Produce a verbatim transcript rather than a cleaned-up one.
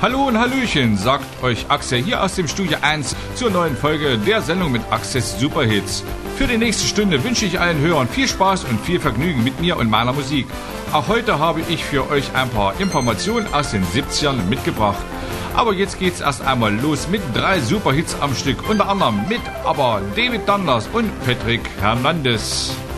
Hallo und Hallöchen, sagt euch Axel hier aus dem Studio eins zur neuen Folge der Sendung mit Axels Superhits. Für die nächste Stunde wünsche ich allen Hörern viel Spaß und viel Vergnügen mit mir und meiner Musik. Auch heute habe ich für euch ein paar Informationen aus den siebzigern mitgebracht. Aber jetzt geht's erst einmal los mit drei Superhits am Stück, unter anderem mit aber David Dundas und Patrick Hernandez.